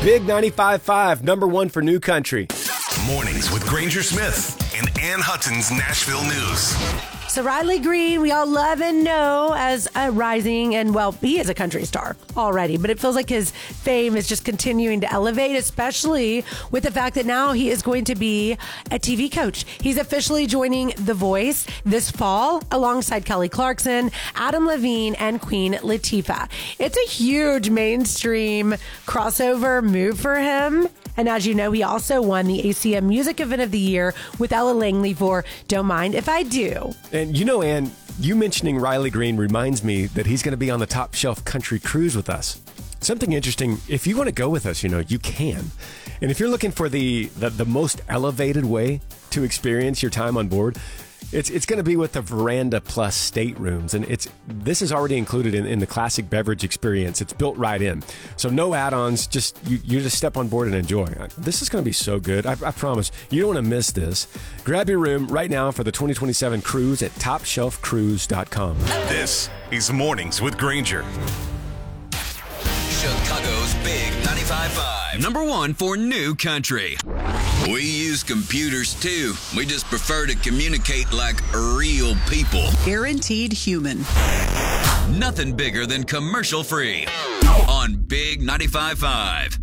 Big 95.5, number one for New Country. Mornings with Granger Smith and Ann Hutton's Nashville News. So Riley Green, we all love and know as a rising, and well, he is a country star already, but it feels like his fame is just continuing to elevate, especially with the fact that now he is going to be a TV coach. He's officially joining The Voice this fall alongside Kelly Clarkson, Adam Levine, and Queen Latifah. It's a huge mainstream crossover move for him. And as you know, he also won the ACM Music Event of the Year with Ella Langley for Don't Mind If I Do. And you know, Ann, you mentioning Riley Green reminds me that he's going to be on the Top Shelf Country Cruise with us. Something interesting, if you want to go with us, you can. And if you're looking for the most elevated way to experience your time on board, it's going to be with the Veranda Plus staterooms, and this is already included in the classic beverage experience. It's built right in, so no add-ons. Just you just step on board and enjoy. This is going to be so good. I promise you don't want to miss this. Grab your room right now for the 2027 cruise at TopShelfCruise.com. This is Mornings with Granger. Chicago's Big 95.5. Number one for New Country. We use computers too. We just prefer to communicate like real people. Guaranteed human. Nothing bigger than commercial free on Big 95.5.